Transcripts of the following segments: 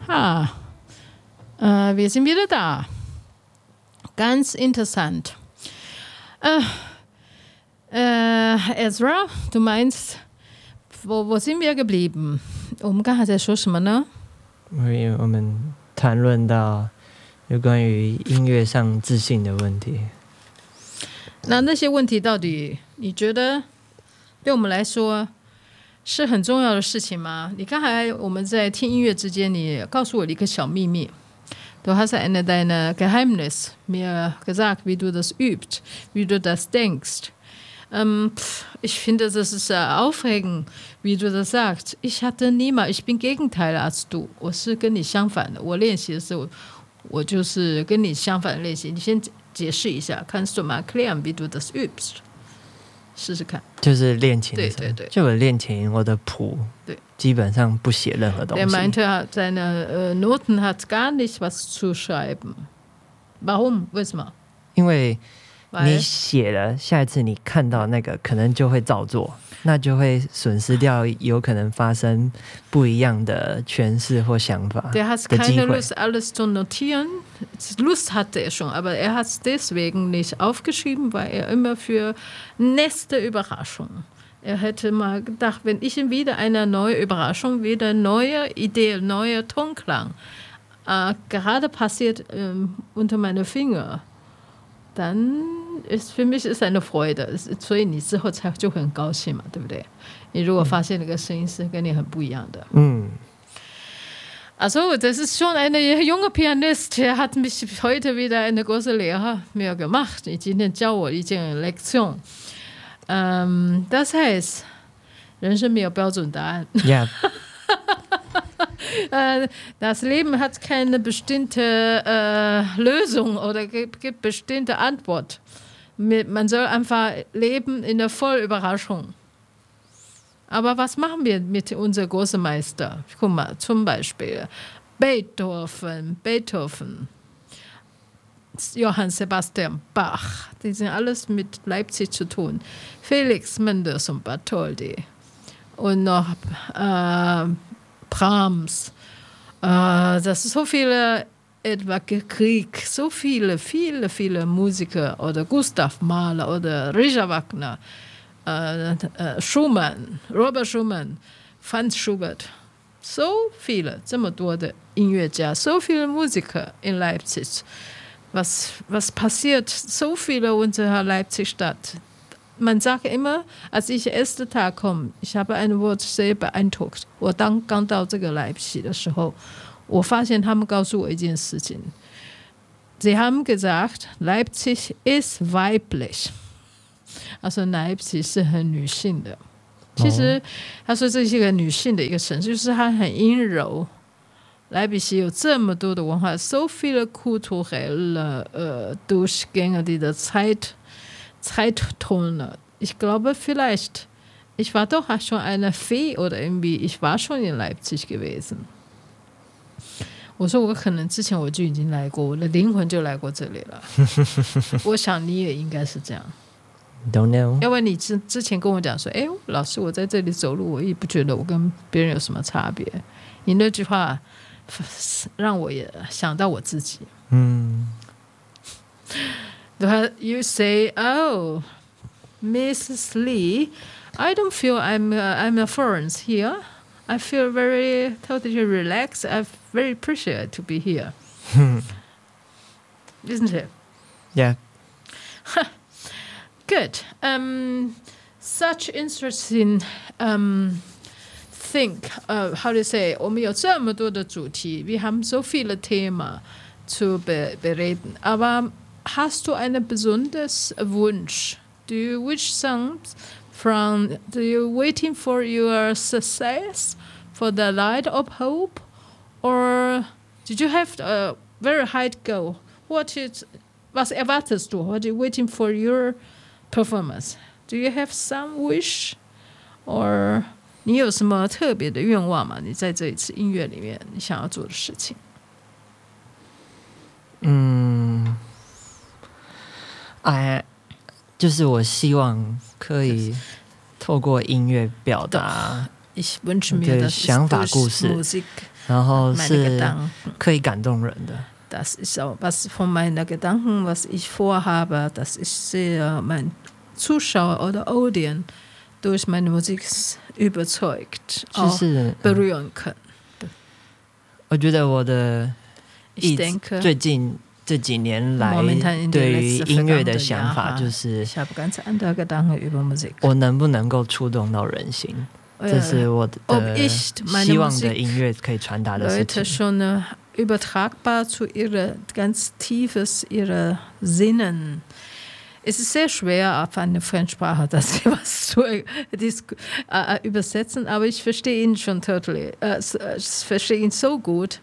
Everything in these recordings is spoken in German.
Wir sind wieder da. Ganz interessant. Ezra, du meinst, wo sind wir geblieben? 我们刚才在说什么呢？ 我们谈论到有关于音乐上自信的问题。 那些问题到底你觉得对我们来说是很重要的事情吗？你刚才我们在听音乐之间，你告诉我一个小秘密。Du hast eine deine Geheimnis mir gesagt, wie du das übst, wie du das denkst. Ich finde, das ist aufregend, wie du das sagst. Ich bin Gegenteil als du. 我是跟你相反的。我练习的时候，我就是跟你相反的练习。你先解释一下 ，Kannst du mal erklären, wie du das übst？ 试试看。 就是练琴的时候， 对， 就我练琴，我的谱基本上不写任何东西。 Der meinte, seine Noten hat gar nicht was zu schreiben. Warum? 为什么？ 因为你写了，下一次你看到那个可能就会照做，那就会损失掉有可能发生不一样的诠释或想法的机会。 Der hat keine Lust, alles zu notieren. Lust hatte er schon, aber er hat es deswegen nicht aufgeschrieben, weil er immer für nächste Überraschung. Er hätte mal gedacht, wenn ich ihm wieder eine neue Überraschung, wieder neue Idee, neuer Tonklang gerade passiert unter meine Finger, dann ist für mich ist eine Freude. 所以你之后才就很高兴嘛，对不对？你如果发现那个声音是跟你很不一样的。Also, das ist schon eine junge Pianist. Er hat mich heute wieder eine große Lehre mir gemacht. 你今天教我一件 Lektion. Das heißt, 人生没有标准答案。 Yeah. Das Leben hat keine bestimmte Lösung oder gibt bestimmte Antwort. Man soll einfach leben in der Vollüberraschung. Aber was machen wir mit unserem großen Meister? Guck mal, zum Beispiel Beethoven, Johann Sebastian Bach, die sind alles mit Leipzig zu tun. Felix Mendelssohn Bartholdy und noch Brahms. Das ist so viele, etwa Krieg, so viele Musiker oder Gustav Mahler oder Richard Wagner, Schumann, Robert Schumann, Franz Schubert. So viele, 这么多的音乐家, so viele Musiker in Leipzig. Was passiert? So viele unserer Leipzig-Stadt. Man sagt immer, als ich ersten Tag komme, ich habe ein Wort sehr beeindruckt. 我刚到这个莱比锡的时候，我发现他们告诉我一件事情。Sie haben gesagt, Leipzig ist weiblich. Also Leipzig 是很女性的。其实他说这是一个女性的一个城市，就是它很阴柔。莱比锡有这么多的文化 ，so viele kulturelle Durchgänge, die der Zeittonne. Ich glaube vielleicht, ich war doch schon eine Fee oder irgendwie, ich war schon in Leipzig gewesen. 我说我可能之前我就已经来过，我的灵魂就来过这里了。我想你也应该是这样。 Don't know. 要不然你之前跟我讲说，哎，老师我在这里走路，我也不觉得我跟别人有什么差别。你那句话让我也想到我自己。You say, oh, Mrs. Lee, I don't feel I'm a foreigner here. I feel very totally relaxed. I very appreciate to be here. Isn't it? Yeah. Good. Such interesting think. How to say? 我们有这么多的主题 wir haben so viele Themen zu bereden. Aber hast du einen besonders Wunsch? Do you wish songs do you waiting for your success, for the light of hope? Or did you have a very high goal? Was erwartest du? What are you waiting for your performance? Do you have some wish? Or 你有什么特别的愿望吗？你在这一次音乐里面你想要做的事情？ 就是我希望可以透过音乐表达 Ich wünsche mir, 的 dass 想法 durch 故事 Musik 然后是可以感动人的。 Das ist auch was von meinen Gedanken, was ich vorhabe, dass ich sehe, mein Zuschauer oder Audien durch meine Musik überzeugt, auch berühren können. 我觉得我的最近这几年来对于音乐的想法就是，我能不能够触动到人心，这是我的希望的音乐可以传达的事情。 Übertragbar zu ihrer ganz tiefes, ihre Sinnen. Es ist sehr schwer, auf eine Fremdsprache das was zu übersetzen, aber ich verstehe ihn schon totally. Ich verstehe ihn so gut.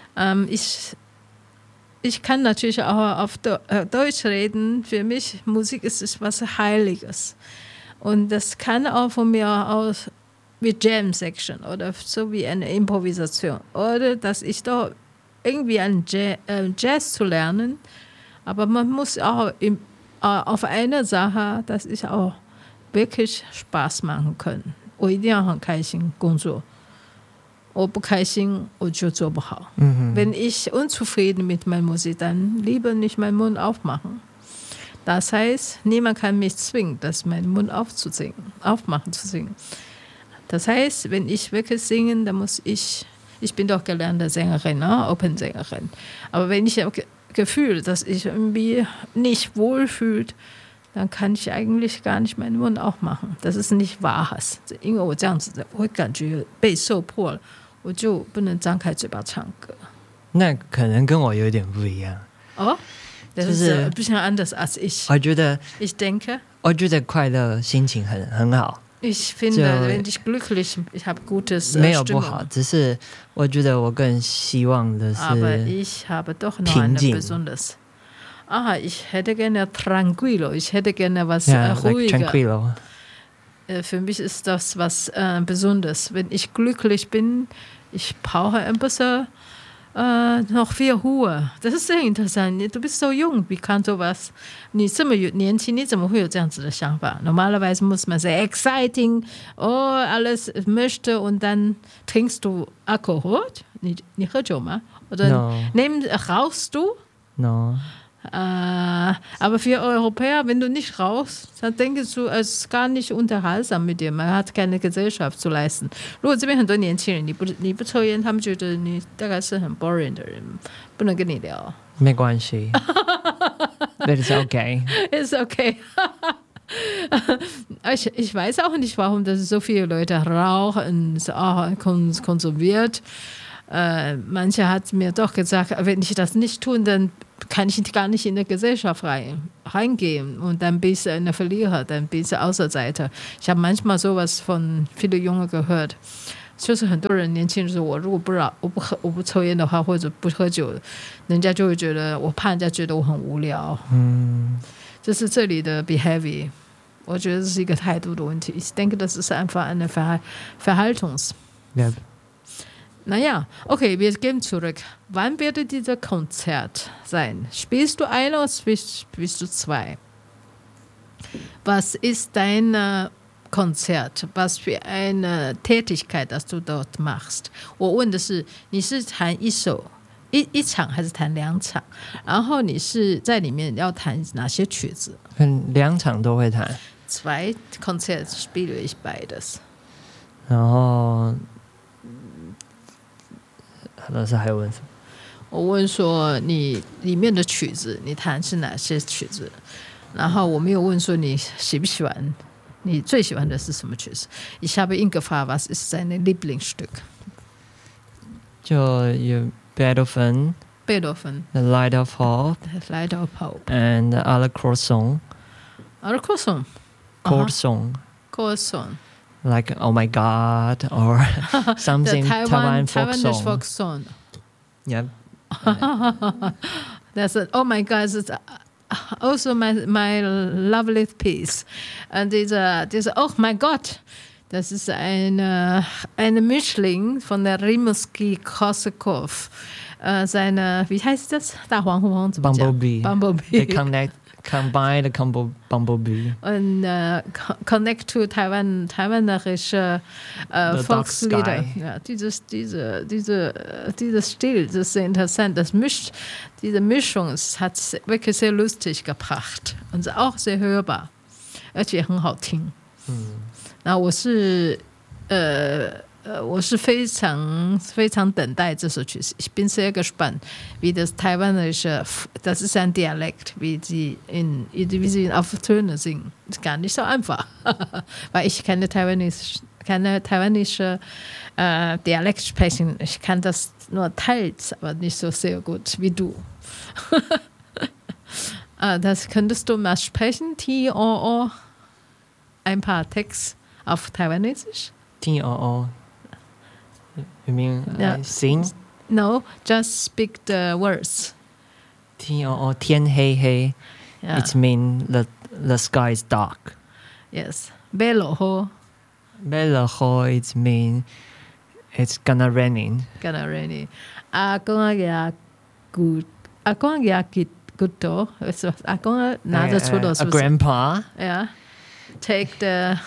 Ich kann natürlich auch auf Deutsch reden. Für mich Musik ist was Heiliges. Und das kann auch von mir aus wie Jam Section oder so wie eine Improvisation. Oder dass ich da irgendwie einen Jazz zu lernen, aber man muss auch auf eine Sache, dass ich auch wirklich Spaß machen können. 我一定要很开心工作，我不开心我就做不好。Wenn ich unzufrieden mit meiner Musik, dann lieber nicht meinen Mund aufmachen. Das heißt, niemand kann mich zwingen, meinen Mund aufmachen zu singen. Das heißt, wenn ich wirklich singen, dann muss ich bin doch gelernte Sängerin, Opernsängerin. Aber wenn ich Gefühl, dass ich irgendwie nicht wohlfühlt, dann kann ich eigentlich gar nicht meinen Mund aufmachen. Das ist nicht Wahres. 因为我这样子的，我会感觉被受迫了，我就不能张开嘴巴唱歌。 那可能跟我有点不一样。 哦，das ist ein bisschen anders als ich. Ich denke. 我觉得快乐心情很好。 Ich finde, wenn ich glücklich, ich habe gutes 没有不好，只是我觉得我更希望的是 Aber ich habe doch noch eine besonders. Ich hätte gerne tranquilo. Ich hätte gerne was ruhiger. Tranquilo. Für mich ist das was Besonderes. Wenn ich glücklich bin, ich brauche ein bisschen noch viel Ruhe. Das ist sehr interessant. Du bist so jung, wie kann sowas? 你这么年轻，你怎么会有这样子的想法？ Normalerweise muss man sehr exciting, alles möchte und dann trinkst du Alkohol? 你喝酒吗？ Oder rauchst du? No. Aber für Europäer, wenn du nicht rauchst, dann denkst du, es ist gar nicht unterhaltsam mit dir. Man hat keine Gesellschaft zu leisten. 如果这边很多年轻人，你不抽烟，他们觉得你大概是很 boring 的人，不能跟你聊。 没关系。That is okay. It's okay. Ich weiß auch nicht, warum das so viele Leute rauchen, konsumiert. Manche hat mir doch gesagt, wenn ich das nicht tue, dann kann ich gar nicht in die Gesellschaft reingehen und dann bist du ein Verlierer, dann bist du Außenseiter. Ich habe manchmal sowas von vielen Jungen gehört. 就是很多人年轻人说，我如果我不抽烟的话，或者不喝酒，人家就会觉得我怕人家觉得我很无聊。这是这里的 behavior， 我觉得这是一个态度的问题。Ich denke, das ist einfach eine Verhaltungs. Ja. Naja, okay, wir gehen zurück. Wann wird dieser Konzert sein? Spielst du eine oder spielst du zwei? Was ist dein Konzert? Was für eine Tätigkeit, dass du dort machst? 我问的是，你是弹一场还是弹2场？然后你是在里面要弹哪些曲子 ？2场都会弹。 2 Konzerte spiele ich beides. 然后。老师还有问什么？ 我问说你里面的曲子你弹是哪些曲子，然后我没有问说你喜不喜欢，你最喜欢的是什么曲子。Ich habe ihn gefragt, was ist sein Lieblingsstück? 就有 Beethoven, The Light of Hope, and other chord song. Other chord song? Chord song. Like Oh My God or something Taiwan folk song. Yep. That's it. Oh my God, it's also my lovely piece. And there's Oh my God. Das ist eine Mischling von der Rimsky-Korsakov. Wie heißt das? Bumblebee. Bumblebee. They combine the Bumblebee. Und connect to taiwanische Volkslieder. Ja, dieser Stil, das ist sehr interessant. Diese Mischung hat wirklich sehr lustig gebracht und auch sehr hörbar. 而且很好听。那我是非常非常等待这首曲子。Ich bin sehr gespannt, wie das taiwanische, das ist ein Dialekt, wie sie auf Töne singen. Ist gar nicht so einfach, weil ich keine taiwanische Dialekt sprechen. Ich kann das nur teils, aber nicht so sehr gut wie du. Das könntest du mal sprechen, T-O-O, ein paar Texte auf Taiwanesisch. T-O-O. You mean sing? No, just speak the words. T-O-O, 天黑黑. Yeah. It means the sky is dark. Yes. Beloho. Beloho, it means it's gonna raining. Gonna raining. Akonga Guto. A grandpa. Yeah. Take a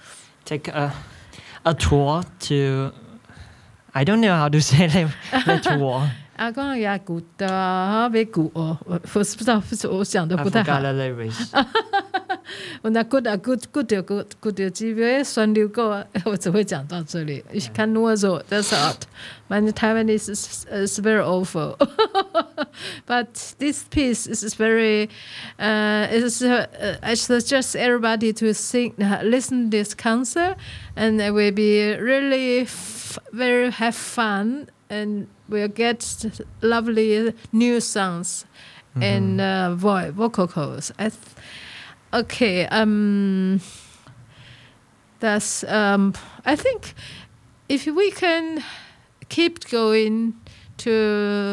tour to. I don't know how to say the tour. 阿公也古的被古哦，我不知道，我想的不太好。我那古的几位酸溜过，我只会讲到这里。Ich kann nur so, that's art. Meine Taiwanese is very awful. But this piece is very, I suggest everybody to listen this concert, and it will be really very have fun, and we'll get lovely new songs and vocal chords. Okay, that's I think if we can keep going to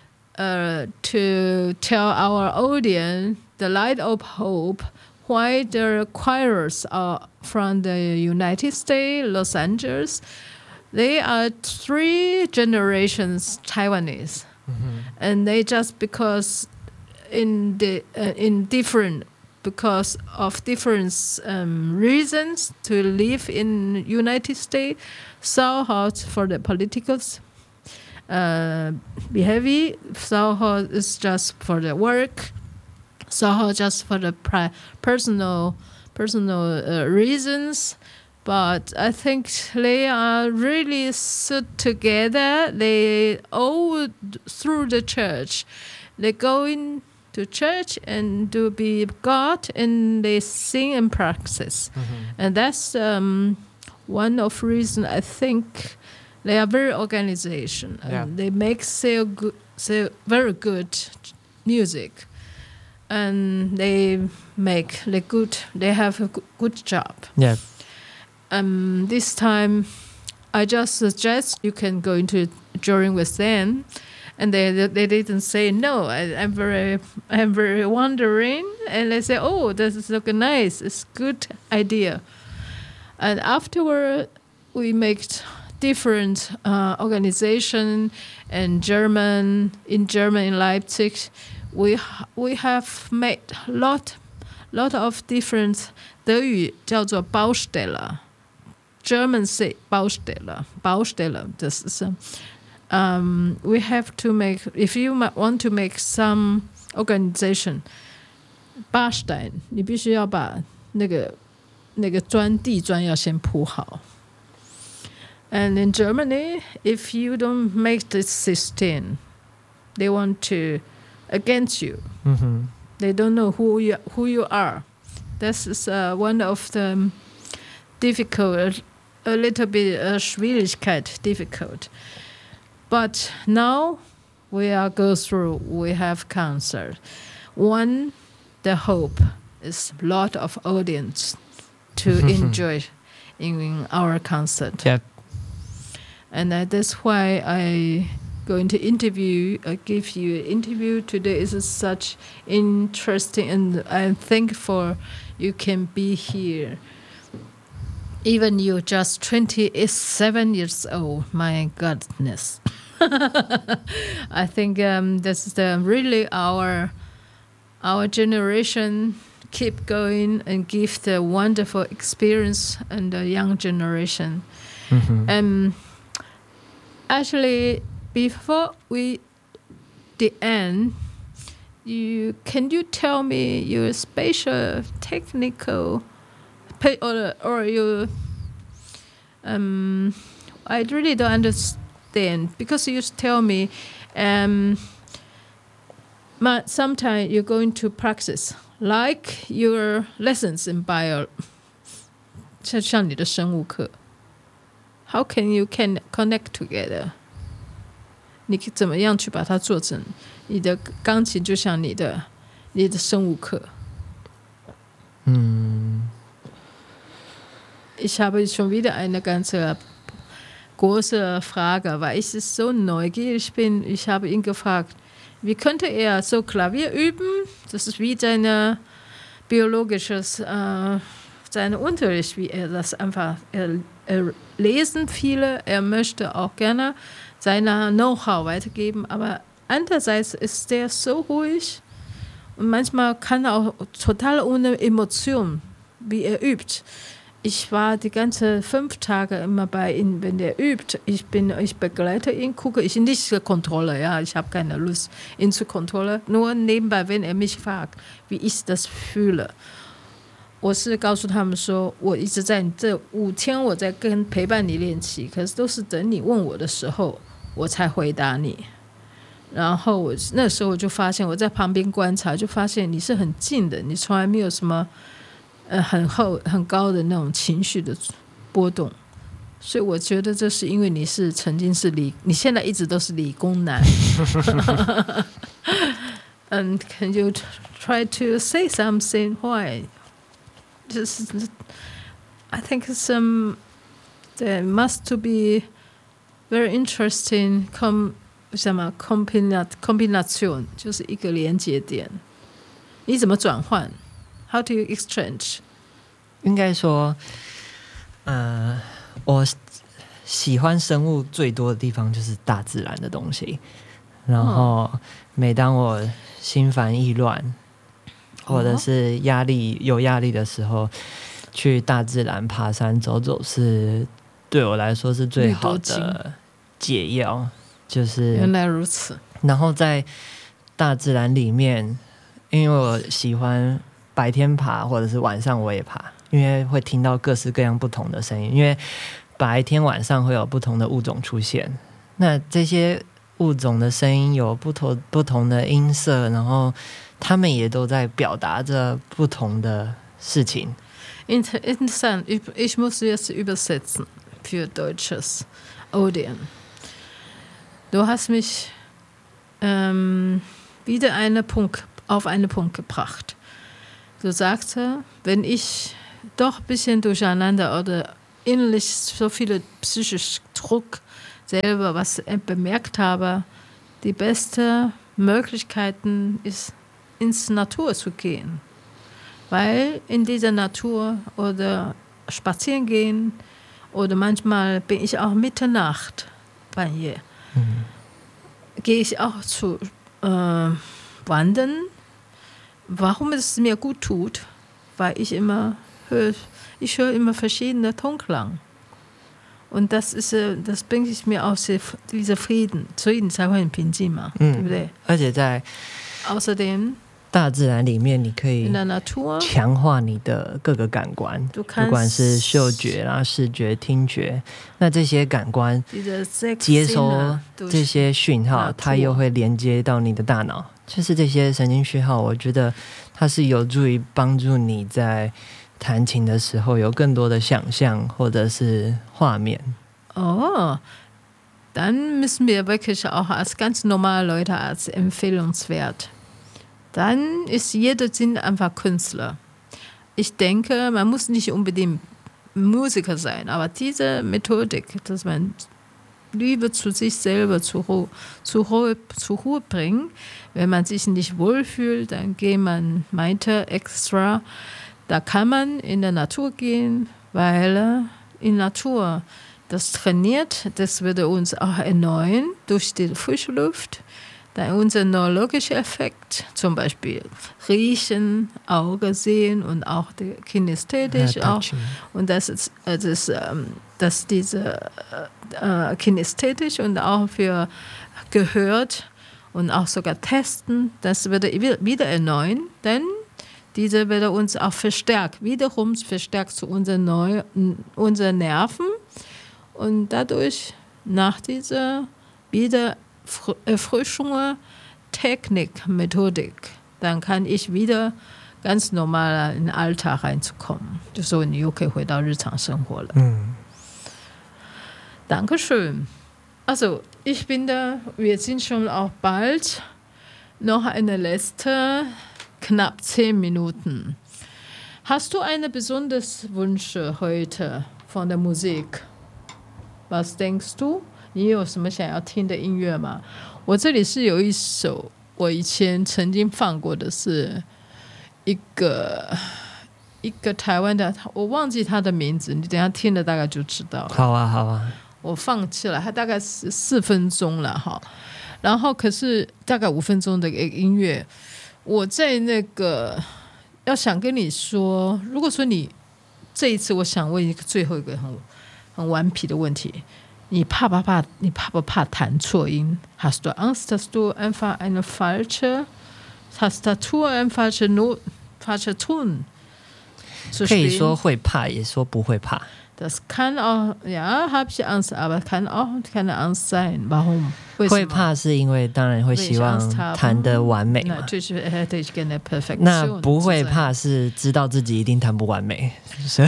tell our audience the light of hope, why the choirs are from the United States, Los Angeles. They are 3 generations Taiwanese, and they just because because of different reasons to live in United States, so hard for the political behavior, so hard is just for the work, so hard just for the personal reasons. But I think they are really stood together. They all through the church. They go into church and do be God, and they sing and practice. And that's one of reason I think they are very organization. And they make very good music. And they have a good job. Yeah. This time, I just suggest you can go into join with them, and they didn't say no. I'm very wondering, and they say, oh, this is looking nice. It's a good idea. And afterward, we make different organization in German in Leipzig. We have made lot of different 德语叫做 Baustelle. German say Baustelle. This is we have to make, if you want to make some organization, Baustein, 你必须要把那个地砖要先铺好。And in Germany, if you don't make this system, they want to against you. They don't know who you are. This is one of the difficult, a little bit Schwierigkeit, difficult. But now we have concert. One, the hope is a lot of audience to enjoy in our concert. Yep. And that's why I going to give you an interview today. Is such interesting, and I'm thankful you can be here. Even you're just 27 years old, my goodness. I think this is really our generation keep going and give the wonderful experience and the young generation. Actually, before the end, can you tell me your special technical or you I really don't understand because you tell me sometimes you're going to practice like your lessons in bio 像你的生物课 How can you connect together 你怎么样去把它做成你的钢琴就像你的生物课Ich habe schon wieder eine ganze große Frage, weil ich so neugierig bin. Ich habe ihn gefragt, wie könnte er so Klavier üben? Das ist wie sein biologisches, sein Unterricht, wie er das einfach, er lesen viele, er möchte auch gerne seine Know-how weitergeben, aber andererseits ist der so ruhig und manchmal kann er auch total ohne Emotion, wie er übt. Ich war die ganze 5 Tage immer bei ihm, wenn der übt. Ich begleite ihn, gucke ich nicht Kontrolle, ja, ich habe keine Lust, ihn zu kontrollieren. Nur nebenbei, wenn er mich fragt, wie ich das fühle. 我是告诉他们说，我一直在你这5天我在陪伴你练习，可是都是等你问我的时候，我才回答你。然后那时候我就发现，我在旁边观察，就发现你是很静的，你从来没有什么。很高的那种情绪的波动，所以我觉得这是因为你曾经是你现在一直都是理工男。And can you try to say something? Why? I think there must to be very interesting combination， 就是一个连接点。你怎么转换？How do you exchange? 应该说，我喜欢生物最多的地方就是大自然的东西。然后，每当我心烦意乱，或者是有压力的时候，去大自然爬山走走，是对我来说是最好的解药。就是原来如此。 然后在大自然里面，因为我喜欢。白天爬或者是晚上我也爬，因为会听到各式各样不同的声音，因为白天晚上会有不同的物种出现，那这些物种的声音有不同的音色，然后他们也都在表达着不同的事情。 Interessant, ich muss jetzt übersetzen für deutsches Audience. Du hast mich wieder auf einen Punkt gebracht. Du sagte, wenn ich doch ein bisschen durcheinander oder innerlich so viel psychisch Druck selber was bemerkt habe, die beste Möglichkeit ist, ins Natur zu gehen. Weil in dieser Natur oder spazieren gehen oder manchmal bin ich auch Mitternacht bei ihr. Gehe ich auch zu wandern. Warum es mir gut tut, weil ich höre immer verschiedene Tonklang. Und das bringt ich mir aus dieser Frieden, 所以你才会很平静嘛，对不对？ 而且在 außerdem 大自然里面，你可以强化你的各个感官，不管是嗅觉啦、视觉、听觉，那这些感官接收这些讯号，它又会连接到你的大脑，就是这些神经讯号，我觉得它是有助于帮助你在弹琴的时候有更多的想象或者是画面。 Oh, dann müssen wir wirklich auch als ganz normale Leute als empfehlenswert. Dann ist jeder Sinn einfach Künstler. Ich denke, man muss nicht unbedingt Musiker sein, aber diese Methodik, dass man Liebe zu sich selber zur Ruhe bringt, wenn man sich nicht wohlfühlt, dann geht man weiter extra. Da kann man in der Natur gehen, weil in Natur das trainiert, das würde uns auch erneuern durch die frische Luft. Dann unser neurologischer Effekt, zum Beispiel riechen, Auge sehen und auch kinästhetisch auch. Und das ist diese kinästhetisch und auch für gehört und auch sogar testen, das würde wieder erneuern, denn diese würde uns auch wiederum verstärkt zu unseren Nerven und dadurch nach dieser Wiedererfrischung Technik, Methodik, dann kann ich wieder ganz normal in den Alltag reinzukommen. So in UK 回到日常生活了。Dankeschön. Also, ich finde, wir sind schon auch bald noch eine letzte knapp 10 Minuten. Hast du einen besonderen Wunsch heute von der Musik? Was denkst du? 你有什么想要听的音乐吗？我这里是有一首我以前曾经放过的，是一个台湾的，我忘记他的名字，你等一下听了大概就知道了。 好啊，好啊。 我放弃了，它大概是4分钟了哈，然后可是大概5分钟的音乐，我在那个要想跟你说，如果说你这一次，我想问一个最后一个很顽皮的问题。你怕不怕弹错音 ？Hast du Angst, dass du einfach eine falsche Tastatur, ein falscher Ton zu spielen? 可以说会怕，也说不会怕。 Das kann auch, ja, habe ich Angst, aber kann auch keine Angst sein. Warum? 会怕是因为当然会希望弹得完美嘛。那不会怕是知道自己一定弹不完美，所以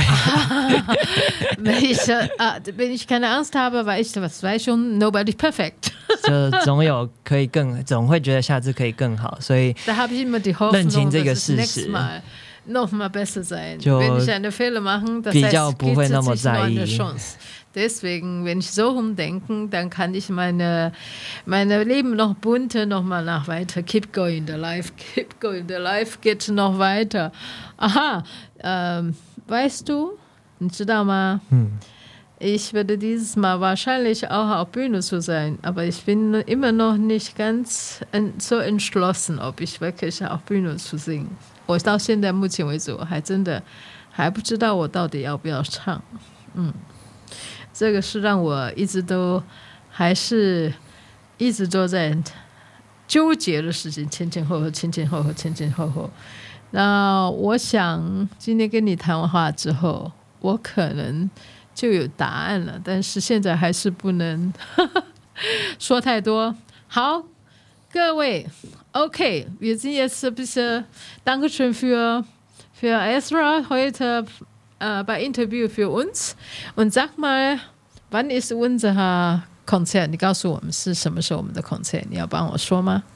wenn ich keine Angst habe, weiß schon nobody's perfect. 就总会觉得下次可以更好，所以认清这个事实。 noch mal besser sein. Wenn ich eine Fehler mache, das heißt, gibt es sich nur eine Chance. Deswegen, wenn ich so rumdenke, dann kann ich meine Leben noch bunter noch mal nach weiter. Keep going, the life geht noch weiter. Aha, weißt du, 你知道吗？Ich werde dieses Mal wahrscheinlich auch auf Bühne zu sein, aber ich bin immer noch nicht ganz so entschlossen, ob ich wirklich auf Bühne zu singen. 我到现在目前为止，我还真的还不知道我到底要不要唱。这个是让我一直都在纠结的事情，前前后后。那我想今天跟你谈完话之后，我可能就有答案了，但是现在还是不能说太多。好，各位。Okay, wir sind jetzt ein bisschen. Dankeschön für Ezra heute bei Interview für uns. Und sag mal, wann ist unser Konzert? 你告诉我们是什么时候我们的 Konzert？ 你要帮我说吗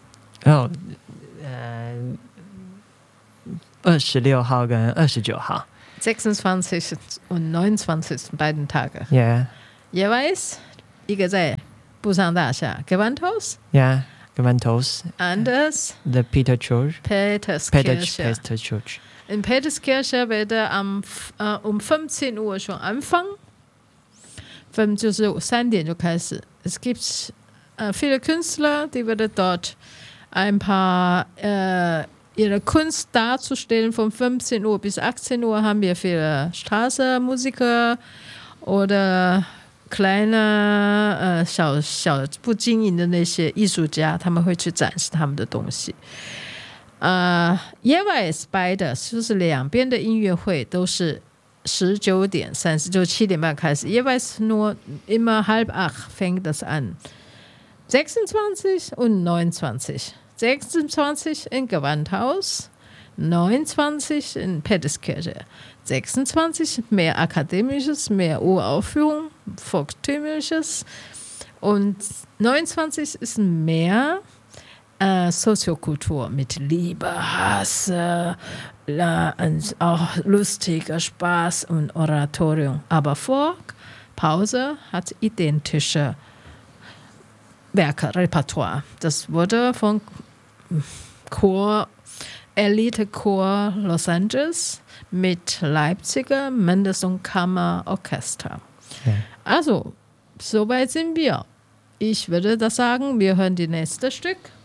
？26号跟29号。 26 und 29 beiden Tage. Yeah. Jeweils 一个在布商大厦 Gewandhaus. Yeah.Gewandhaus. Anders. The Peter Church. Peterskirche. Church. In Peterskirche werde um 15 Uhr schon anfangen. 就是3点就开始。Es gibt viele Künstler, die werden dort ein paar ihre Kunst darzustellen. Von 15 Uhr bis 18 Uhr haben wir viele Straßenmusiker oder kleine 小不经营的那些艺术家，他们会去展示他们的东西。jeweils beide 就是两边的音乐会都是19点30就7点半开始。jeweils nur immer 7:30 fängt das an. 26 und 29. 26 in Gewandhaus, 29 in Peterskirche. 26 mehr Akademisches, mehr Uraufführung, Volkstümliches. Und 29 ist mehr Soziokultur mit Liebe, Hass, auch lustiger Spaß und Oratorium. Aber vor Pause hat identische Werke, Repertoire. Das wurde von Chor Elite-Chor Los Angeles mit Leipziger Mendelssohn Kammerorchester. Ja. Also, soweit sind wir. Ich würde das sagen, wir hören die nächste Stück.